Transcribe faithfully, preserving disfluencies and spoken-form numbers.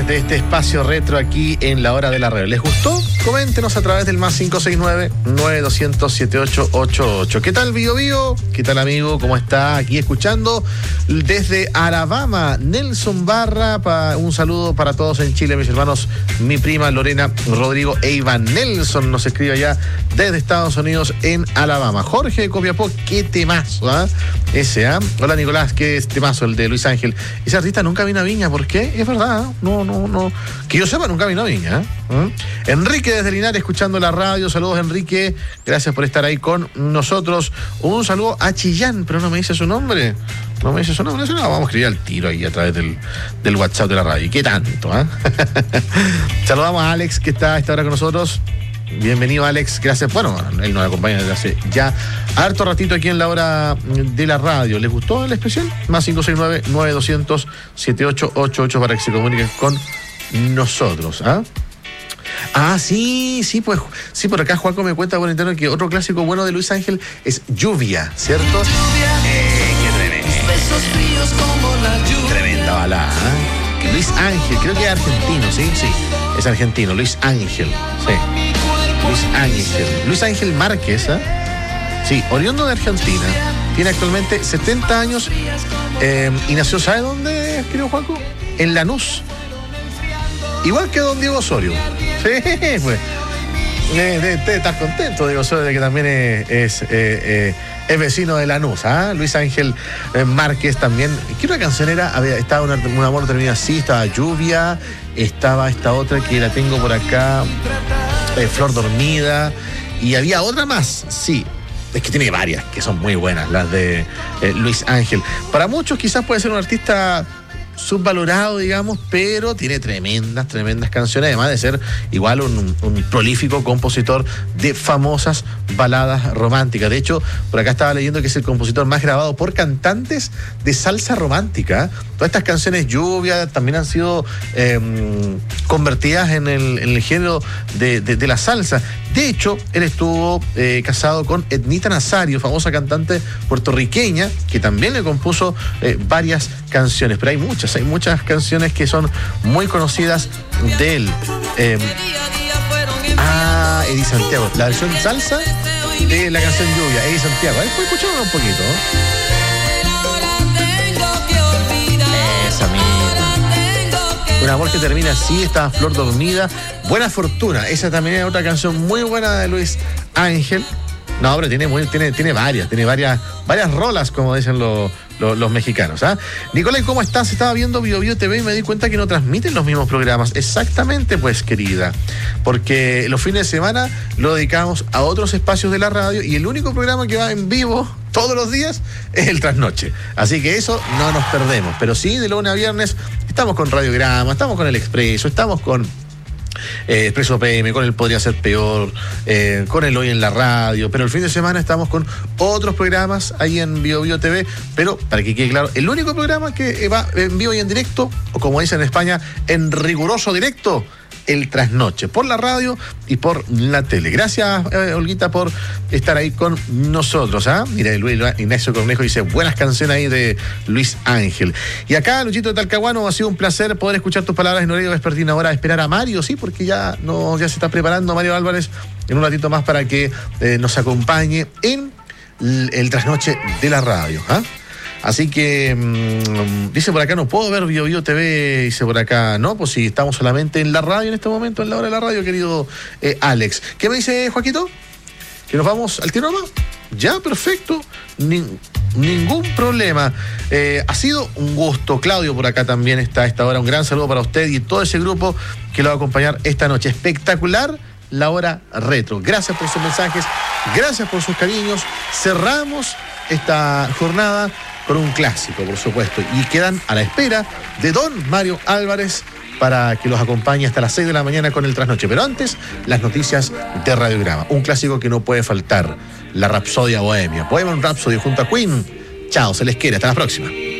viernes de este espacio retro aquí en la hora de la radio. ¿Les gustó? Coméntenos a través del más cinco seis nueve, nueve dos cero cero, siete ocho ocho ocho. ¿Qué tal, Bio Bio? ¿Qué tal, amigo? ¿Cómo está? Aquí escuchando desde Alabama, Nelson Barra. Pa, un saludo para todos en Chile, mis hermanos, mi prima Lorena, Rodrigo e Iván. Nelson nos escribe allá desde Estados Unidos en Alabama. Jorge de Copiapó, qué temazo, ¿ah? ¿eh? Ese, ¿ah? ¿eh? Hola, Nicolás, qué temazo el de Luis Ángel. Ese artista nunca vino a Viña, ¿por qué? Es verdad, ¿eh? no, no, no. Que yo sepa, nunca vino a Viña. ¿eh? Enrique desde Linares, escuchando la radio. Saludos, Enrique. Gracias por estar ahí con nosotros. Un saludo a Chillán, pero no me dice su nombre. No me dice su nombre. No, vamos a escribir al tiro ahí a través del, del WhatsApp de la radio. ¿Y qué tanto? ¿eh? Saludamos a Alex, que está a esta hora con nosotros. Bienvenido, Alex, gracias. Bueno, él nos acompaña desde hace ya harto ratito aquí en la hora de la radio. ¿Les gustó el especial? Más cinco seis nueve, nueve dos cero cero, siete ocho ocho ocho para que se comuniquen con nosotros. ¿Ah? Ah, sí, sí, pues sí, por acá Juaco me cuenta por interno que otro clásico bueno de Luis Ángel es Lluvia, ¿cierto? Eh, qué tremendo. Tremenda balada. ¿eh? Luis Ángel, creo que es argentino, sí, sí, es argentino, Luis Ángel, sí. Luis Ángel, Luis Ángel Márquez, ¿eh? Sí, oriundo de Argentina, tiene actualmente setenta años eh, y nació, ¿sabe dónde, querido Juaco? En Lanús, igual que don Diego Osorio. Sí, pues, eh, de, de estar contento, Diego Osorio, de que también es, es, eh, eh, es vecino de Lanús, ¿ah? ¿eh? Luis Ángel eh, Márquez también. ¿Qué otra canción era? Había, estaba una, un amor termina así, estaba Lluvia, estaba esta otra que la tengo por acá, Eh, Flor Dormida, y había otra más, sí, es que tiene varias que son muy buenas, las de eh, Luis Ángel. Para muchos quizás puede ser un artista subvalorado, digamos, pero tiene tremendas, tremendas canciones, además de ser igual un, un prolífico compositor de famosas baladas románticas. De hecho, por acá estaba leyendo que es el compositor más grabado por cantantes de salsa romántica. Todas estas canciones, Lluvia, también han sido eh, convertidas en el, en el género de, de, de la salsa. De hecho, él estuvo eh, casado con Ednita Nazario, famosa cantante puertorriqueña, que también le compuso eh, varias canciones, pero hay muchas, hay muchas canciones que son muy conocidas de él. Eh, ah, Eddie Santiago, la versión salsa de la canción Lluvia, Eddie Santiago. Ahí puede escucharlo un poquito, ¿no? Esa misma. Un amor que termina así, está Flor Dormida. Buena Fortuna, esa también es otra canción muy buena de Luis Ángel. No, pero tiene, muy, tiene, tiene varias, tiene varias, varias rolas, como dicen los, los, los mexicanos. ¿ah? Nicolai, ¿cómo estás? Estaba viendo Bio Bio T V y me di cuenta que no transmiten los mismos programas. Exactamente, pues, querida. Porque los fines de semana lo dedicamos a otros espacios de la radio y el único programa que va en vivo todos los días es el Trasnoche. Así que eso no nos perdemos. Pero sí, de lunes a viernes estamos con Radiograma, estamos con El Expreso, estamos con Eh, Expreso P M, con el Podría Ser Peor, eh, con el Hoy en la Radio, pero el fin de semana estamos con otros programas ahí en Bio Bio T V, pero para que quede claro, el único programa que va en vivo y en directo, o como dicen en España, en riguroso directo, el Trasnoche, por la radio y por la tele. Gracias, eh, Olguita, por estar ahí con nosotros. ¿ah? Mira, Luis Ignacio Cornejo dice, buenas canciones ahí de Luis Ángel. Y acá, Luchito de Talcahuano, ha sido un placer poder escuchar tus palabras en horario vespertino. Ahora esperar a Mario, sí, porque ya, no, ya se está preparando Mario Álvarez en un ratito más para que eh, nos acompañe en el, el Trasnoche de la radio. ¿ah? Así que, mmm, dice por acá, no puedo ver Bio Bio T V, dice por acá, no, pues si estamos solamente en la radio en este momento, en la hora de la radio, querido eh, Alex. ¿Qué me dice Joaquito? ¿Que nos vamos al tiro nomás? Ya, perfecto, Ni, ningún problema. Eh, ha sido un gusto. Claudio por acá también está a esta hora, un gran saludo para usted y todo ese grupo que lo va a acompañar esta noche. Espectacular la hora retro. Gracias por sus mensajes, gracias por sus cariños. Cerramos esta jornada con un clásico, por supuesto, y quedan a la espera de don Mario Álvarez para que los acompañe hasta las seis de la mañana con el Trasnoche. Pero antes, las noticias de Radiograma, un clásico que no puede faltar, la Rapsodia Bohemia, Bohemian Rhapsody junto a Queen. Chao, se les quiere, hasta la próxima.